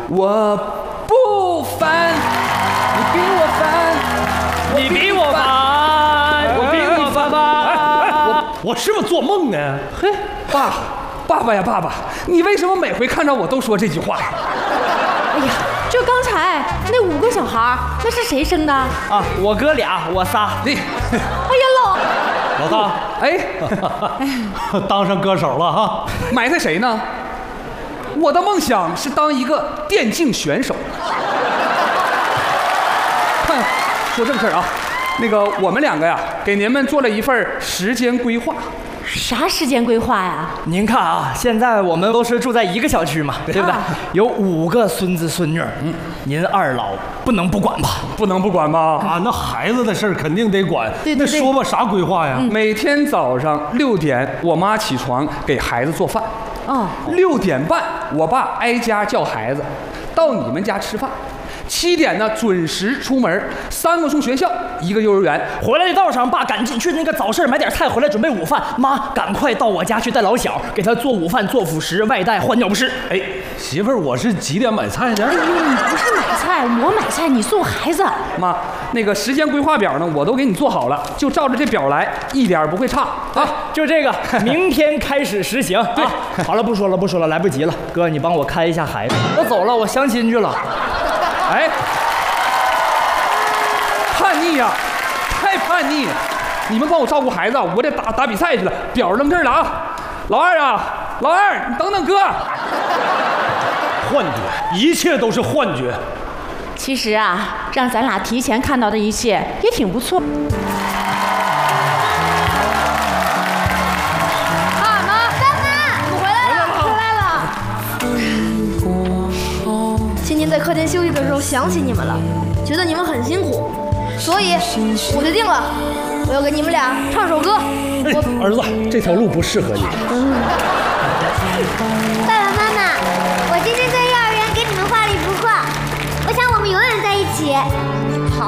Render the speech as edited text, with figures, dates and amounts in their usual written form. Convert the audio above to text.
我不烦，你比我烦， 你比我烦，我比你烦吧。 我是不是做梦呢？ 嘿，爸爸呀，爸爸，你为什么每回看着我都说这句话呀？ 哎呀，这刚才那5个小孩，那是谁生的？ 啊，我哥俩，我仨。 你， 哎呀， 老大， 哎， 当上歌手了哈？ 埋汰谁呢？我的梦想是当一个电竞选手。看，说正事儿啊，那个我们2个呀，给您们做了一份时间规划。 啥时间规划呀？ 您看啊，现在我们都是住在一个小区嘛，对不对？有5个孙子孙女，您二老不能不管吧？ 不能不管吧？ 啊，那孩子的事儿肯定得管。 对那说吧，啥规划呀？ 每天早上6点，我妈起床给孩子做饭。 哦 6点半，我爸挨家叫孩子到你们家吃饭。7点呢，准时出门，3个送学校，1个幼儿园。 回来的道上，爸赶紧去那个早市买点菜回来准备午饭。妈，赶快到我家去带老小，给他做午饭、做辅食、外带、换尿不湿。 哎，媳妇儿，我是几点买菜的？ 哎呦，你不是买菜，我买菜，你送孩子。 妈，那个时间规划表呢，我都给你做好了，就照着这表来，一点不会差啊。 就这个，明天开始实行。对，好了，不说了，来不及了。哥，你帮我看一下孩子。我走了，我相亲去了。 哎，叛逆呀，太叛逆！你们帮我照顾孩子，我得打比赛去了。表扔这儿了啊，老二啊，老二，你等等哥。 幻觉，一切都是幻觉。 其实啊，让咱俩提前看到的一切也挺不错。 今天在客厅休息的时候想起你们了，觉得你们很辛苦，所以我决定了，我要给你们俩唱首歌。 儿子，这条路不适合你。 爸爸妈妈，我今天在幼儿园给你们画了一幅画，我想我们永远在一起。